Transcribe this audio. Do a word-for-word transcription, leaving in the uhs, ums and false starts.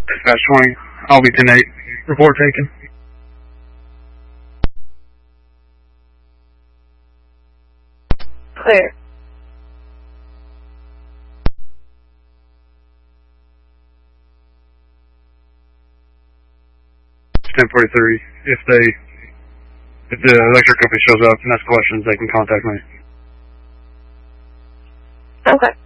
Dispatch twenty, I'll be ten eight. Report taken. Clear. ten forty-three. If they, if the electric company shows up and asks questions, they can contact me. Okay.